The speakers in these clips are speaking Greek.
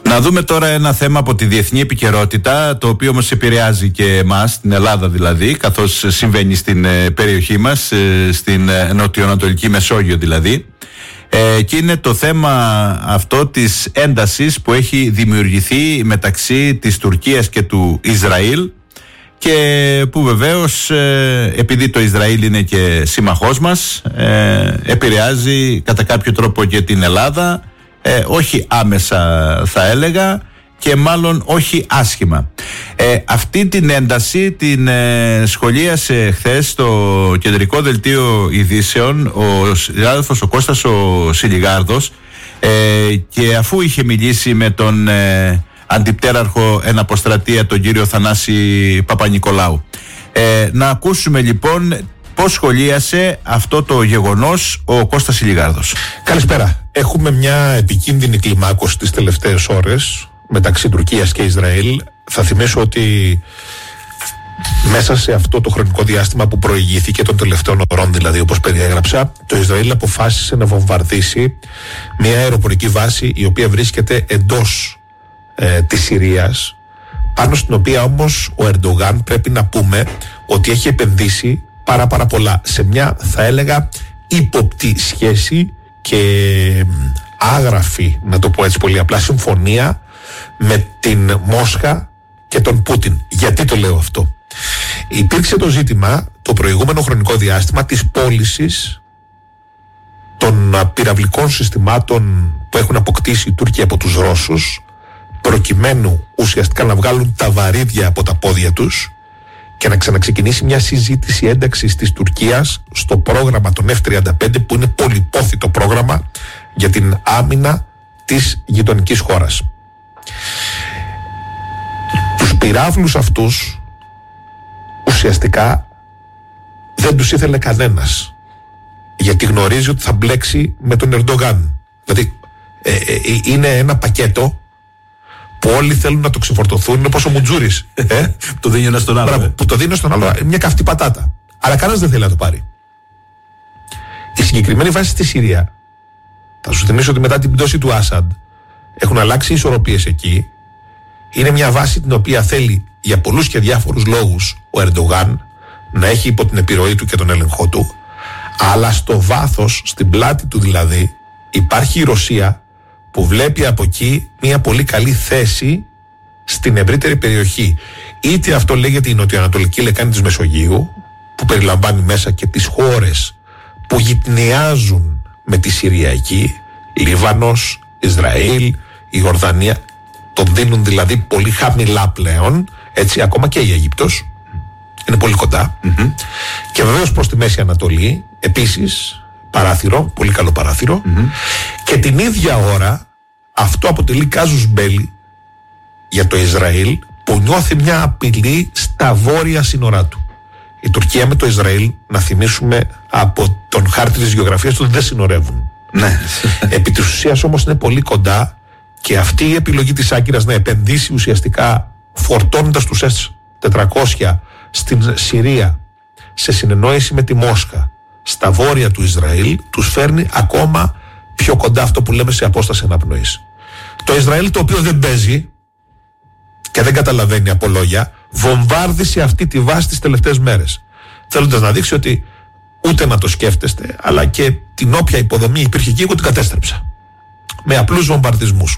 Να δούμε τώρα ένα θέμα από τη διεθνή επικαιρότητα, το οποίο όμως επηρεάζει και εμάς, την Ελλάδα δηλαδή, καθώς συμβαίνει στην περιοχή μας, στην νοτιοανατολική Μεσόγειο δηλαδή. Και είναι το θέμα αυτό της έντασης που έχει δημιουργηθεί μεταξύ της Τουρκίας και του Ισραήλ, και που βεβαίως, επειδή το Ισραήλ είναι και σύμμαχός μας, επηρεάζει κατά κάποιο τρόπο και την Ελλάδα, όχι άμεσα θα έλεγα, και μάλλον όχι άσχημα. Αυτή την ένταση την σχολίασε χθες στο κεντρικό δελτίο ειδήσεων ο συνάδελφος ο Κώστας ο Σιλιγάρδος, και αφού είχε μιλήσει με τον αντιπτέραρχο εναποστρατεία, τον κύριο Θανάση Παπα-Νικολάου. Να ακούσουμε λοιπόν πώς σχολίασε αυτό το γεγονός ο Κώστας Σιλιγάρδος. Καλησπέρα. Έχουμε μια επικίνδυνη κλιμάκωση τις τελευταίες ώρες μεταξύ Τουρκίας και Ισραήλ. Θα θυμίσω ότι μέσα σε αυτό το χρονικό διάστημα που προηγήθηκε των τελευταίων ωρών, δηλαδή όπως περιέγραψα, το Ισραήλ αποφάσισε να βομβαρδίσει μια αεροπορική βάση η οποία βρίσκεται εντός της Συρίας, πάνω στην οποία όμως ο Ερντογάν, πρέπει να πούμε ότι έχει επενδύσει πάρα πολλά σε μια, θα έλεγα, ύποπτη σχέση και άγραφη, να το πω έτσι πολύ απλά, συμφωνία με την Μόσχα και τον Πούτιν. Γιατί το λέω αυτό? Υπήρξε το ζήτημα το προηγούμενο χρονικό διάστημα της πώλησης των πυραυλικών συστημάτων που έχουν αποκτήσει οι Τούρκοι από τους Ρώσους, προκειμένου ουσιαστικά να βγάλουν τα βαρύδια από τα πόδια τους και να ξαναξεκινήσει μια συζήτηση ένταξης της Τουρκίας στο πρόγραμμα των F-35, που είναι πολυπόθητο πρόγραμμα για την άμυνα της γειτονικής χώρας. Τους πυράβλους αυτούς ουσιαστικά δεν τους ήθελε κανένας, γιατί γνωρίζει ότι θα μπλέξει με τον Ερντογάν. Δηλαδή είναι ένα πακέτο που όλοι θέλουν να το ξεφορτωθούν, είναι όπως ο Μουτζούρης. Το δίνει ένα στον άλλο. Που το δίνει στον άλλο, μια καυτή πατάτα. Αλλά κανένας δεν θέλει να το πάρει. Η συγκεκριμένη βάση στη Συρία, θα σου θυμίσω ότι μετά την πτώση του Άσαντ έχουν αλλάξει οι ισορροπίες εκεί. Είναι μια βάση την οποία θέλει για πολλούς και διάφορους λόγους ο Ερντογάν να έχει υπό την επιρροή του και τον έλεγχό του, αλλά στο βάθος, στην πλάτη του δηλαδή, υπάρχει η Ρωσία, που βλέπει από εκεί μια πολύ καλή θέση στην ευρύτερη περιοχή. Είτε αυτό λέγεται η νοτιοανατολική λεκάνη της Μεσογείου, που περιλαμβάνει μέσα και τις χώρες που γυτνιάζουν με τη Συριακή, Λίβανος, Ισραήλ, η Ιορδανία, τον δίνουν δηλαδή πολύ χαμηλά πλέον, έτσι, ακόμα και η Αίγυπτος είναι πολύ κοντά, και βεβαίως προς τη Μέση Ανατολή επίσης παράθυρο, πολύ καλό παράθυρο, και την ίδια ώρα αυτό αποτελεί κάζους μπέλι για το Ισραήλ, που νιώθει μια απειλή στα βόρεια σύνορά του. Η Τουρκία με το Ισραήλ, να θυμίσουμε από τον χάρτη της γεωγραφίας του, δεν συνορεύουν. Ναι. Επί της ουσίας όμως είναι πολύ κοντά, και αυτή η επιλογή της Άγκυρας να επενδύσει ουσιαστικά φορτώνοντας τους S-400 στην Συρία σε συνεννόηση με τη Μόσχα στα βόρεια του Ισραήλ, τους φέρνει ακόμα πιο κοντά, αυτό που λέμε, σε απόσταση αναπνοής. Το Ισραήλ, το οποίο δεν παίζει και δεν καταλαβαίνει από λόγια, βομβάρδισε αυτή τη βάση τις τελευταίες μέρες, θέλοντας να δείξει ότι ούτε να το σκέφτεστε, αλλά και την όποια υποδομή υπήρχε εκεί, εγώ την κατέστρεψα με απλούς βομβαρδισμούς.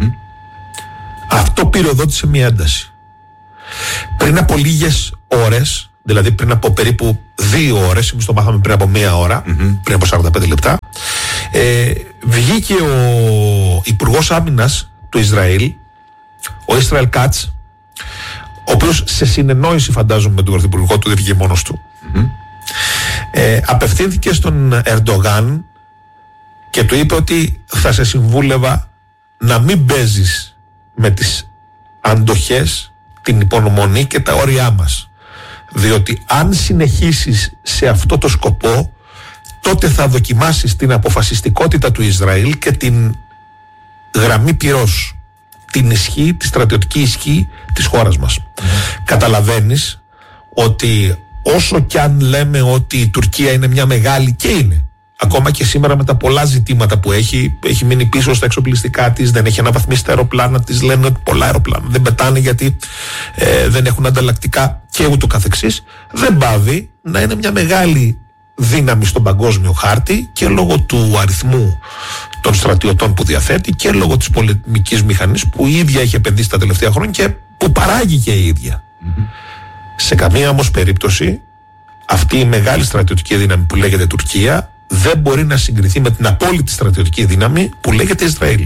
Αυτό πυροδότησε μια ένταση. Πριν από λίγες ώρες, δηλαδή πριν από περίπου 2 ώρες, εμείς το μάθαμε πριν από 1 ώρα, πριν από 45 λεπτά, βγήκε ο Υπουργός Άμυνας του Ισραήλ, ο Ισραήλ Κάτς, ο οποίος σε συνεννόηση, φαντάζομαι, με τον πρωθυπουργό του, δεν βγήκε μόνος του, απευθύνθηκε στον Ερντογάν και του είπε ότι θα σε συμβούλευα να μην παίζεις με τις αντοχές, την υπομονή και τα όρια μας, διότι αν συνεχίσεις σε αυτό το σκοπό, τότε θα δοκιμάσεις την αποφασιστικότητα του Ισραήλ και την γραμμή πυρός, την ισχύ, τη στρατιωτική ισχύ της χώρας μας. Καταλαβαίνεις ότι όσο κι αν λέμε ότι η Τουρκία είναι μια μεγάλη, και είναι, Ακόμα και σήμερα με τα πολλά ζητήματα που έχει μείνει πίσω στα εξοπλιστικά της, δεν έχει αναβαθμίσει τα αεροπλάνα της, λένε ότι πολλά αεροπλάνα δεν πετάνε γιατί δεν έχουν ανταλλακτικά και ούτω καθεξής. Δεν πάβει να είναι μια μεγάλη δύναμη στον παγκόσμιο χάρτη και λόγω του αριθμού των στρατιωτών που διαθέτει και λόγω της πολεμικής μηχανής που η ίδια έχει επενδύσει τα τελευταία χρόνια και που παράγει και η ίδια. Σε καμία όμως περίπτωση αυτή η μεγάλη στρατιωτική δύναμη που λέγεται Τουρκία δεν μπορεί να συγκριθεί με την απόλυτη στρατιωτική δύναμη που λέγεται Ισραήλ.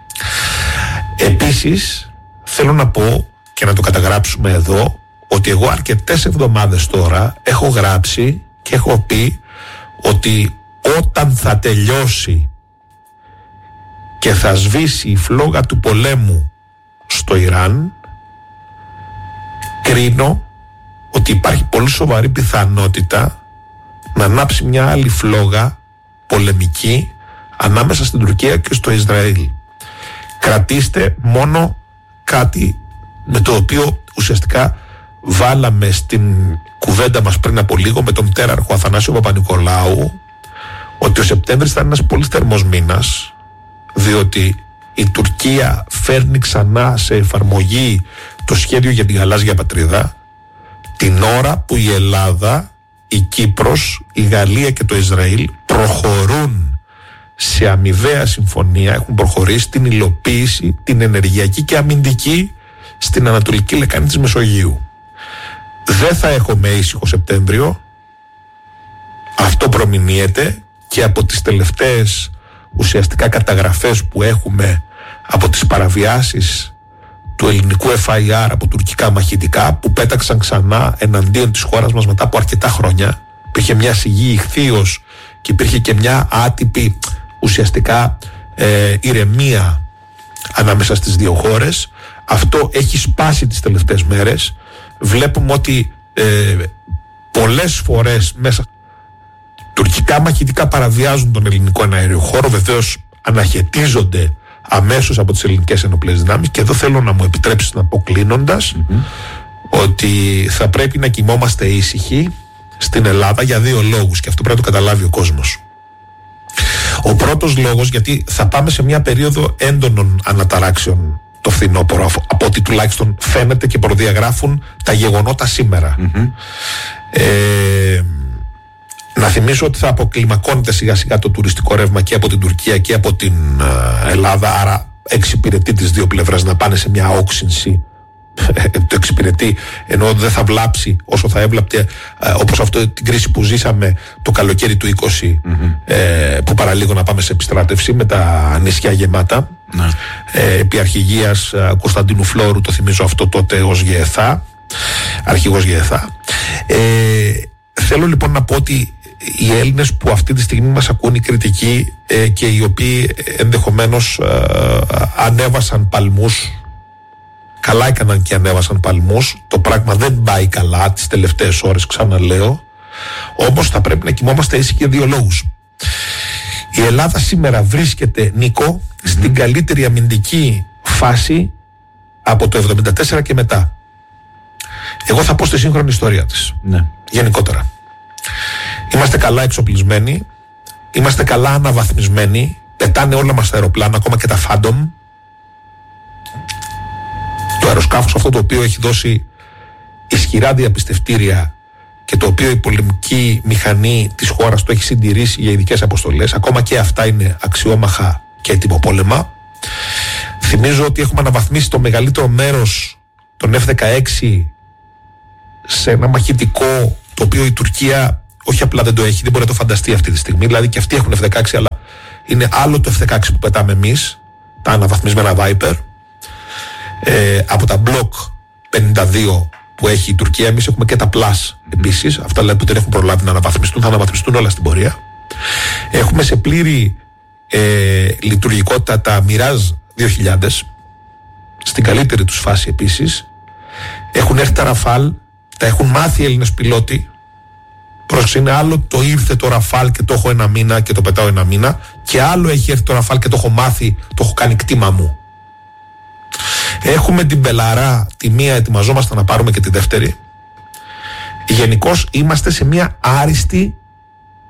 Επίσης θέλω να πω και να το καταγράψουμε εδώ ότι εγώ αρκετές εβδομάδες τώρα έχω γράψει και έχω πει ότι όταν θα τελειώσει και θα σβήσει η φλόγα του πολέμου στο Ιράν, κρίνω ότι υπάρχει πολύ σοβαρή πιθανότητα να ανάψει μια άλλη φλόγα πολεμική ανάμεσα στην Τουρκία και στο Ισραήλ. Κρατήστε μόνο κάτι με το οποίο ουσιαστικά βάλαμε στην κουβέντα μας πριν από λίγο με τον μητέραρχο Αθανάσιο Παπα-Νικολάου, ότι ο Σεπτέμβρης θα είναι ένας πολύ θερμός μήνας, διότι η Τουρκία φέρνει ξανά σε εφαρμογή το σχέδιο για την γαλάζια πατρίδα την ώρα που η Ελλάδα, η Κύπρος, η Γαλλία και το Ισραήλ προχωρούν σε αμοιβαία συμφωνία, έχουν προχωρήσει στην υλοποίηση, την ενεργειακή και αμυντική στην Ανατολική Λεκάνη της Μεσογείου. Δεν θα έχουμε ήσυχο Σεπτέμβριο, αυτό προμηνύεται και από τις τελευταίες ουσιαστικά καταγραφές που έχουμε από τις παραβιάσεις του ελληνικού FIR από τουρκικά μαχητικά που πέταξαν ξανά εναντίον της χώρας μας μετά από αρκετά χρόνια. Υπήρχε μια σιγή ηχθείως και υπήρχε και μια άτυπη ουσιαστικά ηρεμία ανάμεσα στις δύο χώρες. Αυτό έχει σπάσει τις τελευταίες μέρες. Βλέπουμε ότι πολλές φορές μέσα τουρκικά μαχητικά παραβιάζουν τον ελληνικό εναέριο χώρο, βεβαίως αναχαιτίζονται αμέσως από τις ελληνικές ενοπλές δυνάμεις, και εδώ θέλω να μου επιτρέψεις να πω κλείνοντας ότι θα πρέπει να κοιμόμαστε ήσυχοι στην Ελλάδα για δύο λόγους, και αυτό πρέπει να το καταλάβει ο κόσμος. Ο πρώτος λόγος, γιατί θα πάμε σε μια περίοδο έντονων αναταράξεων το φθινόπωρο, από ό,τι τουλάχιστον φαίνεται και προδιαγράφουν τα γεγονότα σήμερα. Να θυμίσω ότι θα αποκλιμακώνεται σιγά σιγά το τουριστικό ρεύμα και από την Τουρκία και από την Ελλάδα, άρα εξυπηρετεί τις δύο πλευρές να πάνε σε μια όξυνση. Το εξυπηρετεί, ενώ δεν θα βλάψει όσο θα έβλαπτε, όπως αυτό την κρίση που ζήσαμε το καλοκαίρι του 20, που παραλίγο να πάμε σε επιστράτευση με τα νησιά γεμάτα, επί αρχηγίας Κωνσταντίνου Φλόρου, το θυμίζω αυτό τότε ως ΓΕΘΑ, αρχηγός ΓΕΘΑ. Θέλω λοιπόν να πω ότι οι Έλληνες που αυτή τη στιγμή μας ακούν, οι κριτικοί και οι οποίοι ενδεχομένως ανέβασαν παλμούς, καλά έκαναν και ανέβασαν παλμούς, το πράγμα δεν πάει καλά τις τελευταίες ώρες, ξαναλέω, όμως θα πρέπει να κοιμόμαστε ήσυχοι για δύο λόγους. Η Ελλάδα σήμερα βρίσκεται, Νίκο, στην καλύτερη αμυντική φάση από το 1974 και μετά. Εγώ θα πω στη σύγχρονη ιστορία της, γενικότερα. Είμαστε καλά εξοπλισμένοι, είμαστε καλά αναβαθμισμένοι, πετάνε όλα μας τα αεροπλάνα, ακόμα και τα Phantom. Το αεροσκάφος αυτό το οποίο έχει δώσει ισχυρά διαπιστευτήρια και το οποίο η πολεμική μηχανή της χώρας το έχει συντηρήσει για ειδικές αποστολές, ακόμα και αυτά είναι αξιόμαχα και έτοιμο πόλεμα. Θυμίζω ότι έχουμε αναβαθμίσει το μεγαλύτερο μέρος των F-16 σε ένα μαχητικό το οποίο η Τουρκία όχι απλά δεν το έχει, δεν μπορεί να το φανταστεί αυτή τη στιγμή. Δηλαδή και αυτοί έχουν F-16, αλλά είναι άλλο το F-16 που πετάμε εμείς, τα αναβαθμισμένα Viper. Από τα Block 52 που έχει η Τουρκία, εμείς έχουμε και τα Plus επίσης. Αυτά δηλαδή που δεν έχουν προλάβει να αναβαθμιστούν, θα αναβαθμιστούν όλα στην πορεία. Έχουμε σε πλήρη λειτουργικότητα τα Mirage 2000, στην καλύτερη τους φάση επίσης. Έχουν έρθει τα Rafale, τα έχουν μάθει οι Έλληνες πιλότοι. Πρόσεξε, είναι άλλο το ήρθε το Rafale και το έχω ένα μήνα και το πετάω ένα μήνα, και άλλο έχει έρθει το Rafale και το έχω μάθει, το έχω κάνει κτήμα μου. Έχουμε την Μπελαρά, τη μία ετοιμαζόμαστε να πάρουμε και τη δεύτερη. Γενικώς είμαστε σε μια άριστη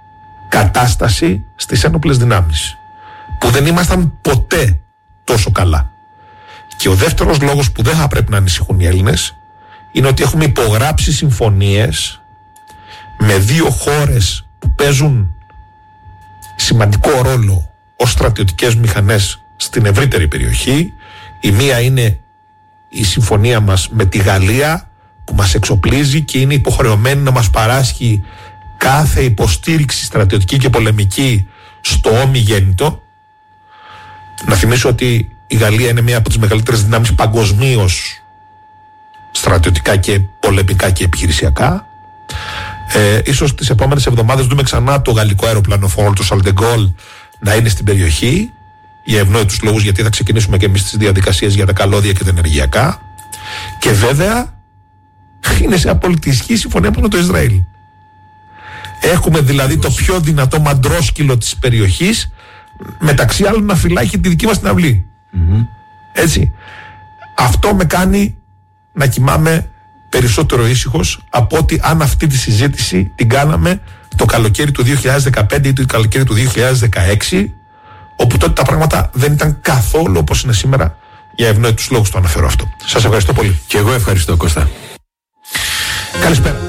κατάσταση στις ένοπλες δυνάμεις, που δεν ήμασταν ποτέ τόσο καλά. Και ο δεύτερος λόγος που δεν θα πρέπει να ανησυχούν οι Έλληνες είναι ότι έχουμε υπογράψει συμφωνίες με δύο χώρες που παίζουν σημαντικό ρόλο ως στρατιωτικές μηχανές στην ευρύτερη περιοχή. Η μία είναι η συμφωνία μας με τη Γαλλία, που μας εξοπλίζει και είναι υποχρεωμένη να μας παράσχει κάθε υποστήριξη στρατιωτική και πολεμική στο ομιγέννητο. Να θυμίσω ότι η Γαλλία είναι μία από τις μεγαλύτερες δυνάμεις παγκοσμίως, στρατιωτικά και πολεμικά και επιχειρησιακά. Ίσως τις επόμενες εβδομάδες δούμε ξανά το γαλλικό αεροπλανοφόρο, το Charles de Gaulle, να είναι στην περιοχή, για ευνόητους λόγους, γιατί θα ξεκινήσουμε και εμείς τις διαδικασίες για τα καλώδια και τα ενεργειακά. Και βέβαια είναι σε απόλυτη ισχύ η συμφωνία με το Ισραήλ. Έχουμε δηλαδή το πιο δυνατό μαντρόσκυλο της περιοχής, μεταξύ άλλων να φυλάει τη δική μας την αυλή. Έτσι. Αυτό με κάνει να κοιμάμαι περισσότερο ήσυχος από ότι αν αυτή τη συζήτηση την κάναμε το καλοκαίρι του 2015 ή το καλοκαίρι του 2016, όπου τότε τα πράγματα δεν ήταν καθόλου όπως είναι σήμερα. Για ευνόητους λόγους το αναφέρω αυτό. Σας ευχαριστώ πολύ. Και εγώ ευχαριστώ, Κώστα. Καλησπέρα.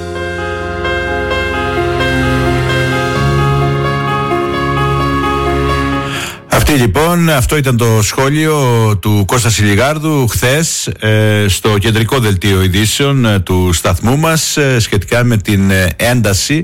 Αυτό ήταν το σχόλιο του Κώστα Σιλιγάρδου χθες στο κεντρικό δελτίο ειδήσεων του σταθμού μας σχετικά με την ένταση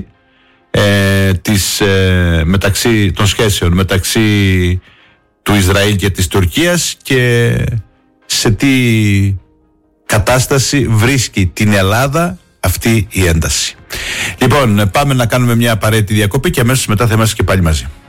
μεταξύ των σχέσεων μεταξύ του Ισραήλ και της Τουρκίας και σε τι κατάσταση βρίσκει την Ελλάδα αυτή η ένταση. Λοιπόν, πάμε να κάνουμε μια απαραίτητη διακοπή και αμέσως μετά θα είμαστε και πάλι μαζί.